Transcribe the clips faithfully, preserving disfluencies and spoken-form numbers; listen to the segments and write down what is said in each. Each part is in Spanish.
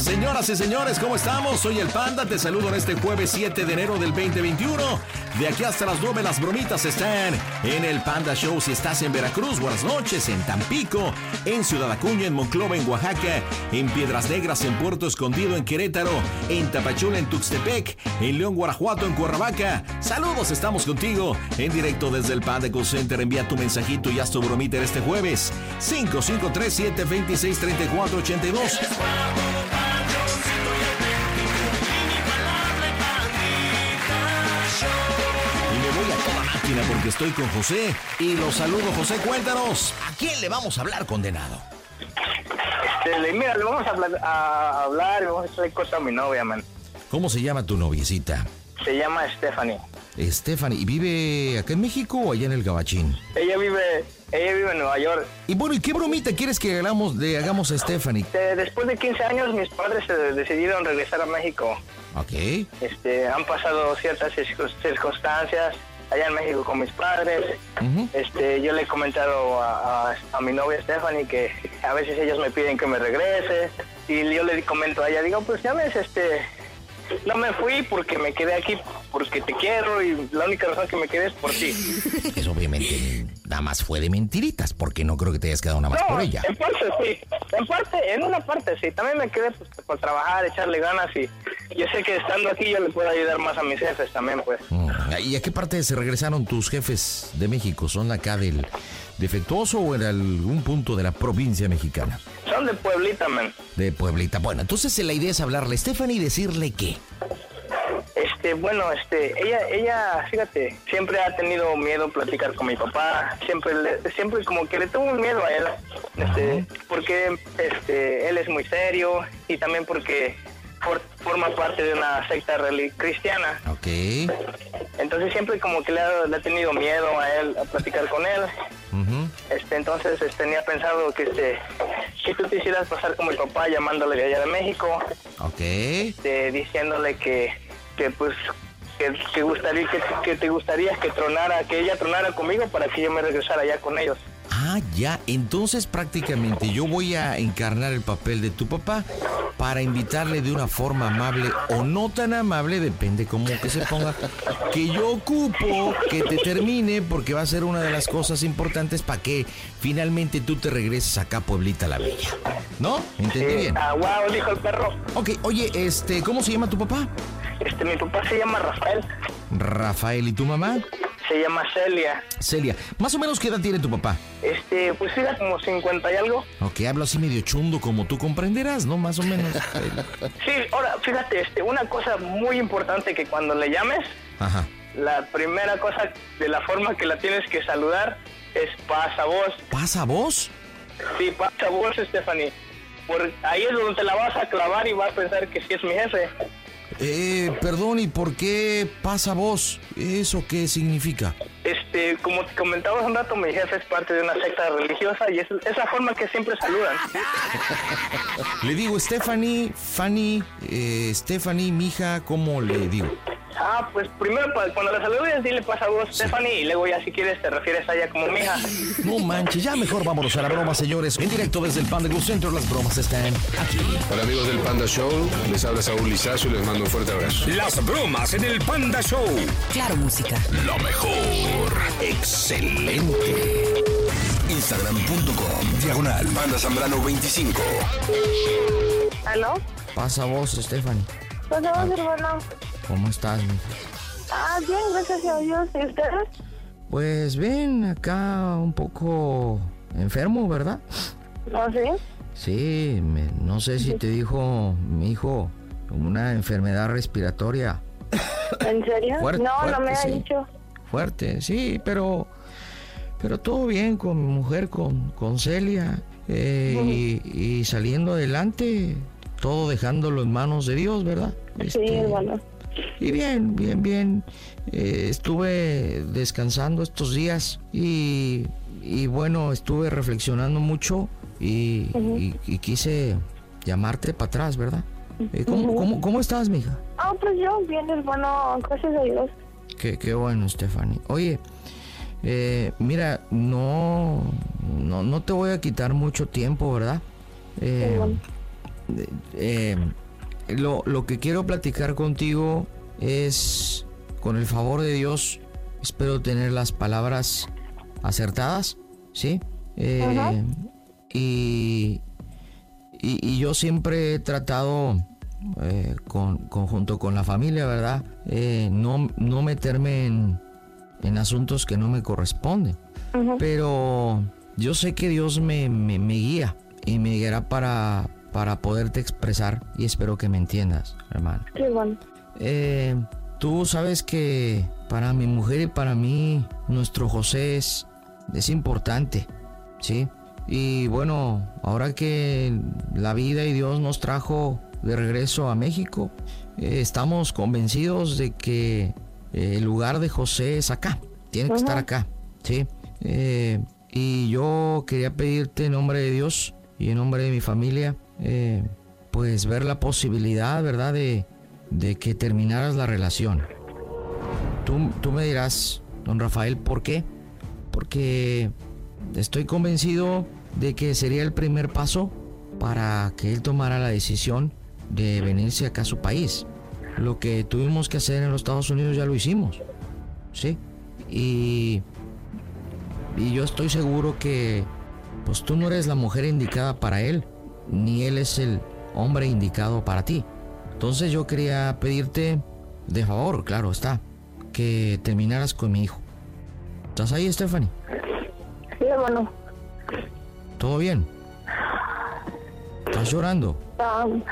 Señoras y señores, ¿cómo estamos? Soy el Panda, te saludo en este jueves siete de enero del veinte veintiuno. De aquí hasta las nueve las bromitas están en el Panda Show. Si estás en Veracruz, buenas noches, en Tampico, en Ciudad Acuña, en Monclova, en Oaxaca, en Piedras Negras, en Puerto Escondido, en Querétaro, en Tapachula, en Tuxtepec, en León, Guanajuato, en Cuernavaca. Saludos, estamos contigo en directo desde el Panda Call Center. Envía tu mensajito y haz tu bromita en este jueves. cinco cinco tres siete, dos seis tres cuatro ocho dos. Porque estoy con José y los saludo. José, cuéntanos, ¿a quién le vamos a hablar, condenado? Este, mira, le vamos a hablar, a hablar, le vamos a hacer cosa a mi novia, man. ¿Cómo se llama tu noviecita? Se llama Stephanie. Stephanie, ¿y vive acá en México o allá en el Gabachín? Ella vive, ella vive en Nueva York. Y bueno, ¿y qué bromita quieres que hagamos, le hagamos a Stephanie? Este, después de quince años, mis padres se decidieron regresar a México. Ok. Este, han pasado ciertas circunstancias allá en México con mis padres. Uh-huh. Este, yo le he comentado a, a, a mi novia Stephanie que a veces ellos me piden que me regrese y yo le comento a ella, digo, pues ya ves, este, no me fui porque me quedé aquí porque te quiero y la única razón que me quedé es por ti. Eso obviamente nada más fue de mentiritas, porque no creo que te hayas quedado nada más no, por ella. En parte sí, en parte, en una parte sí, también me quedé pues, por trabajar, echarle ganas y yo sé que estando aquí yo le puedo ayudar más a mis jefes también, pues. ¿Y a qué parte se regresaron tus jefes de México? ¿Son acá del Defectuoso o en algún punto de la provincia mexicana? Son de Pueblita, man. De Pueblita. Bueno, entonces la idea es hablarle a Stephanie y decirle qué. Este, bueno, este, ella, ella, fíjate, siempre ha tenido miedo a platicar con mi papá, siempre, le, siempre como que le tengo miedo a él, este, uh-huh. porque, este, él es muy serio y también porque for, forma parte de una secta relig- cristiana. Ok. Entonces siempre como que le ha, le ha tenido miedo a él, a platicar con él. Uh-huh. Este, entonces este, tenía pensado que, este, que tú te hicieras pasar con mi papá llamándole de allá de México. Ok. Este, diciéndole que que pues que, que gustaría que, que te gustaría que tronara, que ella tronara conmigo para que yo me regresara allá con ellos. Ah, ya, entonces prácticamente yo voy a encarnar el papel de tu papá para invitarle de una forma amable o no tan amable, depende cómo que se ponga, que yo ocupo que te termine porque va a ser una de las cosas importantes para que finalmente tú te regreses acá a Pueblita la Bella. ¿No? ¿Entendí sí, bien? Ah, wow, dijo el perro. Ok, oye, este, ¿cómo se llama tu papá? Este, mi papá se llama Rafael. Rafael, ¿y tu mamá? Se llama Celia. Celia, ¿más o menos qué edad tiene tu papá? Este, pues fíjate, como cincuenta y algo. Ok, hablo así medio chundo, como tú comprenderás, ¿no? Más o menos. Sí, ahora, fíjate, este, una cosa muy importante que cuando le llames, ajá, la primera cosa de la forma que la tienes que saludar es pasa voz. ¿Pasa voz? Sí, pasa voz, Stephanie. Por ahí es donde te la vas a clavar y vas a pensar que sí es mi jefe. Eh, perdón, ¿y por qué pasa voz? ¿Eso qué significa? Este, como te comentaba hace un rato, mi jefe es parte de una secta religiosa y es esa forma que siempre saludan. Le digo Stephanie, Fanny, eh, Stephanie, mija, ¿cómo le digo? Ah, pues primero cuando la saludes dile pasa vos, sí. Stephanie, y luego ya si quieres te refieres a ella como mija. No manches, ya mejor vámonos a la broma, señores. En directo desde el Panda Call Center, las bromas están aquí. Hola amigos del Panda Show, les habla Saúl Lizazo y les mando un fuerte abrazo. Las bromas en el Panda Show. Claro, música. Lo mejor. Excelente. Instagram.com diagonal Panda Zambrano veinticinco. ¿Aló? Pasa vos, Stephanie. Pasa vos, hermano. ¿Cómo estás, mija? Ah, bien, gracias a Dios. ¿Y ustedes? Pues ven, acá un poco enfermo, ¿verdad? ¿Oh, sí? Sí, me, no sé si te dijo mi hijo una enfermedad respiratoria. ¿En serio? Fuerte, no, fuerte, no me ha sí. dicho. Fuerte, sí, pero pero todo bien con mi mujer, con, con Celia, eh, uh-huh. y, y saliendo adelante, todo dejándolo en manos de Dios, ¿verdad? Sí, este, hermano. Y bien, bien, bien. Eh, estuve descansando estos días y, y bueno, estuve reflexionando mucho y, uh-huh. y, y quise llamarte para atrás, ¿verdad? Eh, ¿cómo, uh-huh. ¿cómo, ¿Cómo estás, mija? Ah, pues yo bien, hermano, gracias a Dios. Qué, qué bueno, Stephanie. Oye, eh, mira, no, no, no te voy a quitar mucho tiempo, ¿verdad? Eh, sí, bueno. eh, lo, lo que quiero platicar contigo es, con el favor de Dios, espero tener las palabras acertadas, ¿sí? Eh, uh-huh. y, y, y yo siempre he tratado, eh, con, con, junto con la familia, ¿verdad? Eh, no, no meterme en, en asuntos que no me corresponden. Uh-huh. Pero yo sé que Dios me, me, me guía y me guiará para, para poderte expresar, y espero que me entiendas, hermano. Sí, bueno. Eh, tú sabes que para mi mujer y para mí nuestro José es, es importante, ¿sí? Y bueno, ahora que la vida y Dios nos trajo de regreso a México, eh, estamos convencidos de que eh, el lugar de José es acá, tiene que uh-huh. estar acá, ¿sí? Eh, y yo quería pedirte en nombre de Dios y en nombre de mi familia, eh, pues ver la posibilidad, ¿verdad?, de de que terminaras la relación. Tú, tú me dirás, don Rafael, ¿por qué? Porque estoy convencido de que sería el primer paso para que él tomara la decisión de venirse acá a su país. Lo que tuvimos que hacer en los Estados Unidos ya lo hicimos, ¿sí? Y, y yo estoy seguro que pues tú no eres la mujer indicada para él, ni él es el hombre indicado para ti. Entonces yo quería pedirte de favor, claro está, que terminaras con mi hijo. ¿Estás ahí, Stephanie? Sí, hermano. ¿Todo bien? ¿Estás llorando? Um,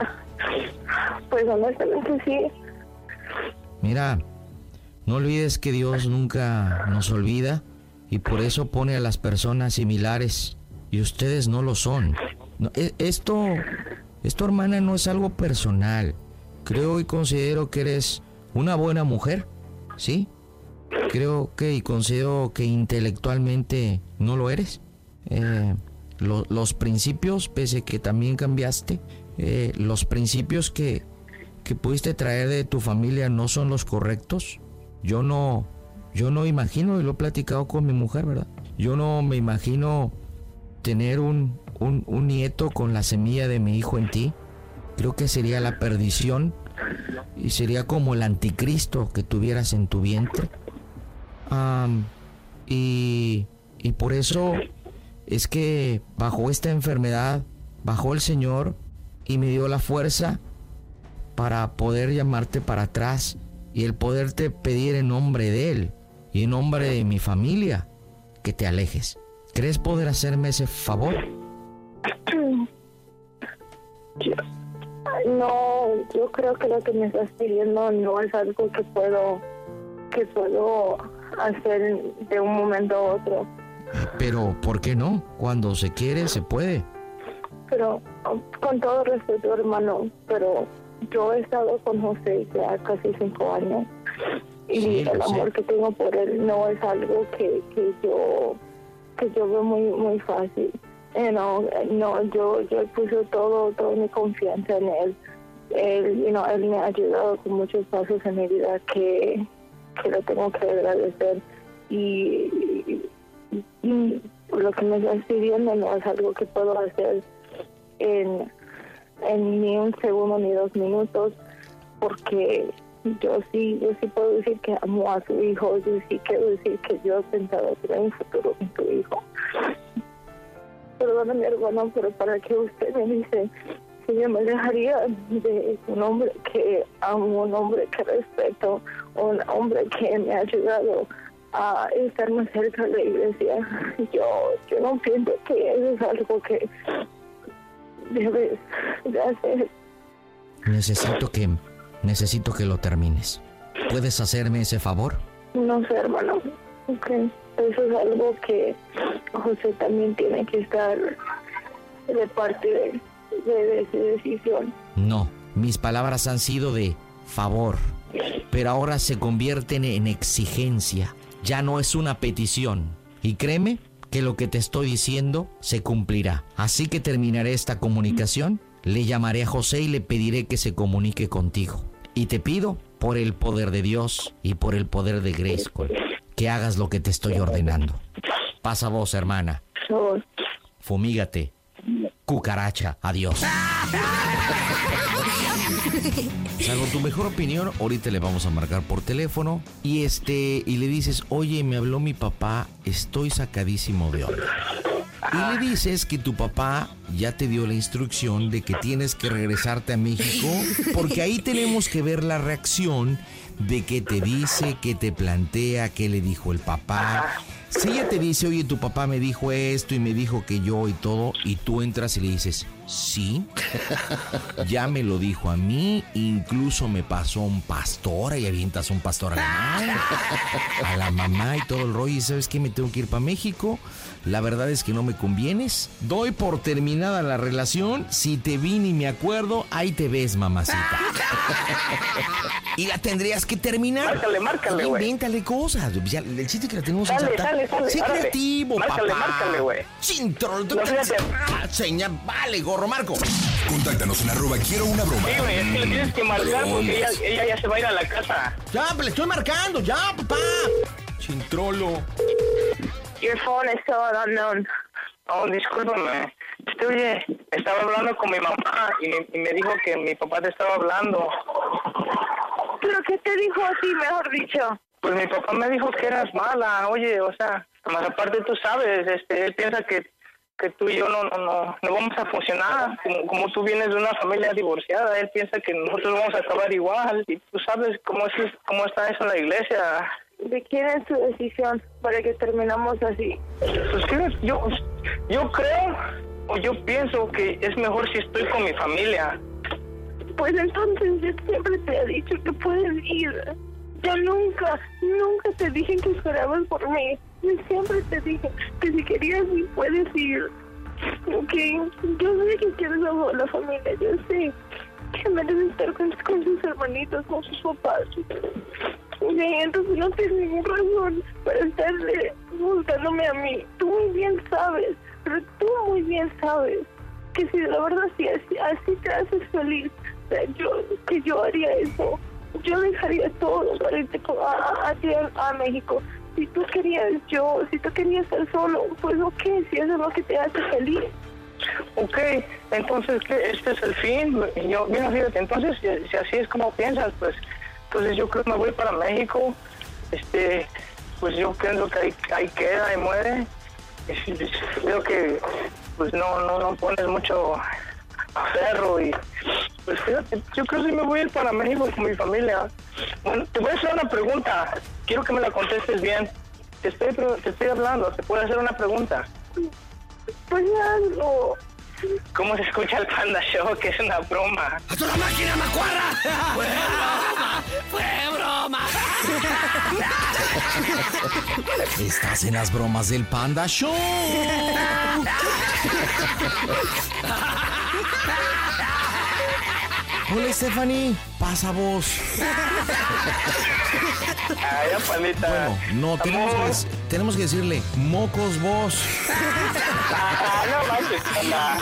pues honestamente sí. Mira, no olvides que Dios nunca nos olvida y por eso pone a las personas similares y ustedes no lo son. No, esto... Esto, hermana, no es algo personal. Creo y considero que eres una buena mujer, ¿sí? Creo que y considero que intelectualmente no lo eres. Eh, lo, los principios, pese que también cambiaste, eh, los principios que, que pudiste traer de tu familia no son los correctos. Yo no, yo no imagino, y lo he platicado con mi mujer, ¿verdad? Yo no me imagino tener un... Un, un nieto con la semilla de mi hijo en ti. Creo que sería la perdición y sería como el anticristo que tuvieras en tu vientre. Um, y, y por eso es que bajo esta enfermedad bajó el Señor y me dio la fuerza para poder llamarte para atrás y el poderte pedir en nombre de Él y en nombre de mi familia que te alejes. ¿Crees poder hacerme ese favor? Yo, no, yo creo que lo que me estás pidiendo no es algo que puedo que puedo hacer de un momento a otro. Pero, ¿por qué no? Cuando se quiere, se puede. Pero, con todo respeto, hermano, pero yo he estado con José ya casi cinco años y sí, el amor sé. que tengo por él no es algo que, que yo que yo veo muy muy fácil. You know, no, yo yo puse todo toda mi confianza en él. Él, you know, él me ha ayudado con muchos pasos en mi vida que que lo tengo que agradecer y, y, y lo que me estás pidiendo no es algo que puedo hacer en en ni un segundo ni dos minutos, porque yo sí yo sí puedo decir que amo a su hijo, yo sí quiero decir que yo he pensado tener un futuro con tu hijo. Perdona, mi hermano, pero para que usted me dice que yo me dejaría de un hombre que amo, un hombre que respeto, un hombre que me ha ayudado a estar más cerca de la iglesia. Yo, yo no pienso que eso es algo que debes de hacer. Necesito que, necesito que lo termines. ¿Puedes hacerme ese favor? No sé, hermano. Okay. Eso es algo que José también tiene que estar de parte de, de, de su decisión. No, mis palabras han sido de favor, pero ahora se convierten en exigencia. Ya no es una petición. Y créeme que lo que te estoy diciendo se cumplirá. Así que terminaré esta comunicación, le llamaré a José y le pediré que se comunique contigo. Y te pido, por el poder de Dios y por el poder de Grayskull, que hagas lo que te estoy ordenando. Pasa vos, hermana. Fumígate cucaracha, adiós. Salvo tu mejor opinión, ahorita le vamos a marcar por teléfono y este y le dices, oye, me habló mi papá, estoy sacadísimo de onda. Y le dices que tu papá ya te dio la instrucción de que tienes que regresarte a México, porque ahí tenemos que ver la reacción de qué te dice, qué te plantea, qué le dijo el papá. Si ella te dice, oye, tu papá me dijo esto y me dijo que yo y todo, y tú entras y le dices, sí, ya me lo dijo a mí, incluso me pasó un pastor, y avientas un pastor a la mamá, a la mamá y todo el rollo, y ¿sabes qué? Me tengo que ir para México, la verdad es que no me convienes, doy por terminada la relación, si te vi ni me acuerdo, ahí te ves, mamacita. Y la tendrías que terminar. Márcale, márcale, güey. Invéntale cosas, ya, el chiste que la tenemos Dale, en dale, dale. Sé órale. creativo, Márcale, papá. márcale, güey. Chintro, No, fíjate. seña, vale, gorro, Marco. Contáctanos en arroba quiero una broma. Sí, güey, es que le tienes que marcar porque ella, ella ya se va a ir a la casa. Ya, pues, le estoy marcando, ya, papá. Chintrolo. Your phone is still unknown. Oh, discúlpame. Este, oye, estaba hablando con mi mamá y me, y me dijo que mi papá te estaba hablando. ¿Pero qué te dijo a ti, mejor dicho? Pues mi papá me dijo que eras mala, oye, o sea, más aparte tú sabes, este, él piensa que, que tú y yo no, no, no, no vamos a funcionar, como, como tú vienes de una familia divorciada, él piensa que nosotros vamos a acabar igual, y tú sabes cómo es, cómo está eso en la iglesia. ¿De quién es tu decisión para que terminamos así? Pues que yo, yo creo, o yo pienso que es mejor si estoy con mi familia. Pues entonces yo siempre te he dicho que puedes ir. Yo nunca, nunca te dije que esperabas por mí. Yo siempre te dije que si querías ir, puedes ir. Ok, yo sé que quieres a la familia, yo sé que mereces estar con, con sus hermanitos, con sus papás. Ok, entonces no tienes ninguna razón para estarle buscándome a mí. Tú muy bien sabes, pero tú muy bien sabes que si la verdad si así, así te haces feliz, o sea, yo, que yo haría eso. Yo dejaría todo para irte a, a, a, a México. Si tú querías yo, si tú querías estar solo, pues ok, si eso es lo que te hace feliz. Ok, entonces, ¿qué? ¿Este es el fin? Yo, mira, fíjate, entonces, si, si así es como piensas, pues, entonces yo creo que me voy para México, este, pues yo creo que ahí, ahí queda y muere. Creo que, pues, no, no, no pones mucho aferro y, pues, fíjate, yo creo que me voy a ir para México con mi familia. Bueno, te voy a hacer una pregunta, quiero que me la contestes bien. Te estoy, te estoy hablando, te puedo hacer una pregunta. Pues hazlo. ¿Cómo se escucha el Panda Show? Que es una broma. ¡A toda máquina, macuarra! ¡Fue broma! ¡Fue broma! Estás en las bromas del Panda Show. Hola, Stephanie, pasa vos. Ay, Pandita. Bueno, no, tenemos que, tenemos que decirle, mocos vos. Ah, no manches, Panda.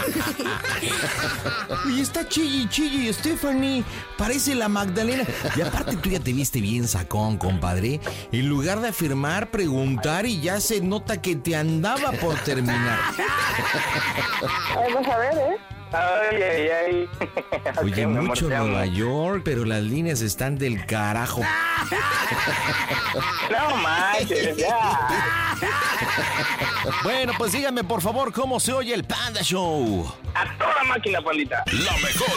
Oye, está chilli, chilli, Stephanie. Parece la Magdalena. Y aparte tú ya te viste bien sacón, compadre. En lugar de afirmar, preguntar y ya se nota que te andaba por terminar. Vamos a ver, ¿eh? Ay, ay, ay. Oye, Ok, mi amor, mucho te amo. Nueva York, pero las líneas están del carajo. No manches, ya. Bueno, pues díganme por favor cómo se oye el Panda Show. A toda máquina, Pandita. La mejor